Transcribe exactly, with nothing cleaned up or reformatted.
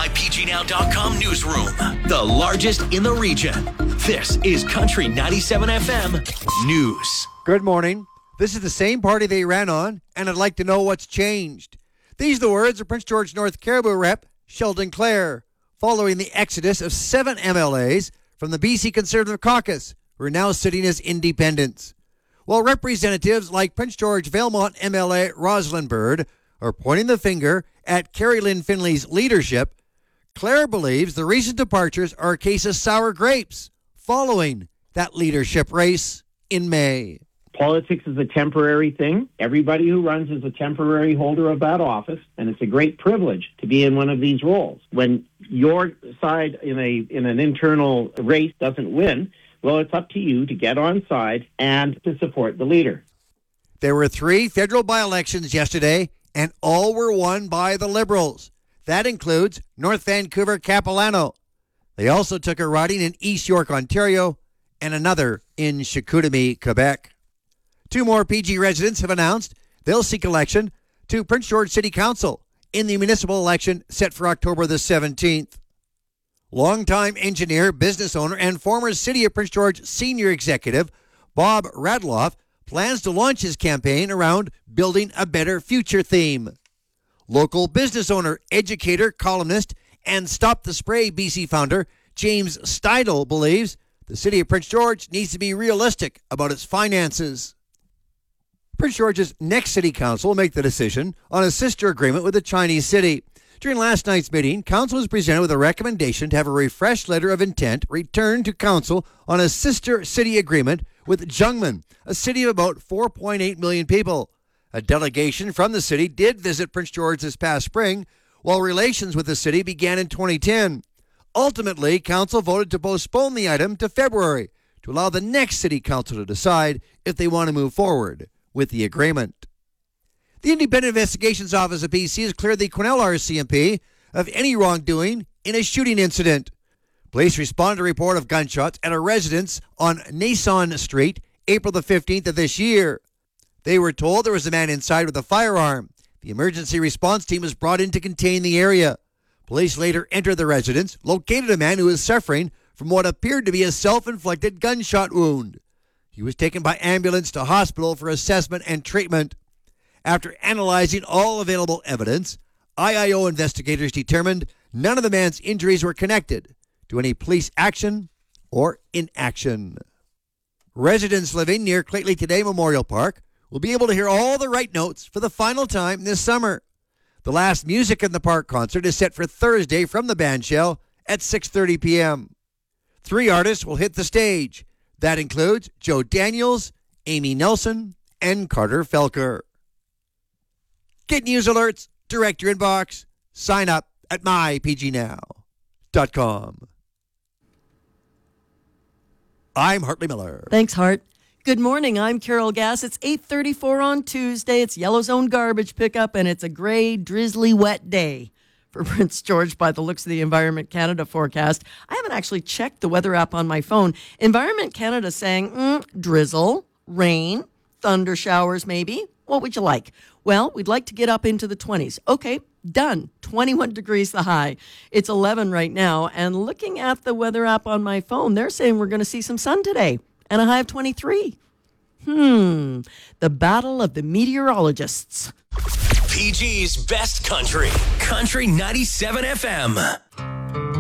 my p g now dot com newsroom, the largest in the region. This is Country ninety-seven F M News. Good morning. This is the same party they ran on, and I'd like to know what's changed. These are the words of Prince George North Caribou Rep Sheldon Clare, following the exodus of seven M L As from the B C Conservative Caucus, who are now sitting as independents. While representatives like Prince George Valemount M L A Rosalind Bird are pointing the finger at Carrie Lynn Finley's leadership, Clare believes the recent departures are a case of sour grapes following that leadership race in May. Politics is a temporary thing. Everybody who runs is a temporary holder of that office, and it's a great privilege to be in one of these roles. When your side in a in an internal race doesn't win, well, it's up to you to get on side and to support the leader. There were three federal by-elections yesterday, and all were won by the Liberals. That includes North Vancouver Capilano. They also took a riding in East York, Ontario, and another in Chicoutimi, Quebec. Two more P G residents have announced they'll seek election to Prince George City Council in the municipal election set for October the seventeenth. Longtime engineer, business owner, and former City of Prince George senior executive Bob Radloff plans to launch his campaign around building a better future theme. Local business owner, educator, columnist, and Stop the Spray B C founder James Steidel believes the City of Prince George needs to be realistic about its finances. Prince George's next city council will make the decision on a sister agreement with the Chinese city. During last night's meeting, council was presented with a recommendation to have a refreshed letter of intent returned to council on a sister city agreement with Jungmen, a city of about four point eight million people. A delegation from the city did visit Prince George this past spring, while relations with the city began in twenty ten. Ultimately, council voted to postpone the item to February to allow the next city council to decide if they want to move forward with the agreement. The Independent Investigations Office of P C has cleared the Quesnel R C M P of any wrongdoing in a shooting incident. Police responded to a report of gunshots at a residence on Nason Street, April the fifteenth of this year. They were told there was a man inside with a firearm. The emergency response team was brought in to contain the area. Police later entered the residence, located a man who was suffering from what appeared to be a self-inflicted gunshot wound. He was taken by ambulance to hospital for assessment and treatment. After analyzing all available evidence, I I O investigators determined none of the man's injuries were connected to any police action or inaction. Residents living near Clately Today Memorial Park will be able to hear all the right notes for the final time this summer. The last Music in the Park concert is set for Thursday from the bandshell at six thirty p.m. Three artists will hit the stage. That includes Joe Daniels, Amy Nelson, and Carter Felker. Get news alerts, direct your inbox, sign up at my p g now dot com. I'm Hartley Miller. Thanks, Hart. Good morning, I'm Carol Gass. It's eight thirty-four on Tuesday. It's Yellow Zone garbage pickup, and it's a gray, drizzly, wet day for Prince George by the looks of the Environment Canada forecast. I haven't actually checked the weather app on my phone. Environment Canada saying mm, drizzle, rain, thunder showers maybe. What would you like? Well, we'd like to get up into the twenties. Okay, done. twenty-one degrees the high. It's eleven right now. And looking at the weather app on my phone, they're saying we're going to see some sun today and a high of twenty-three. Hmm. The battle of the meteorologists. P G's best country. Country ninety-seven F M.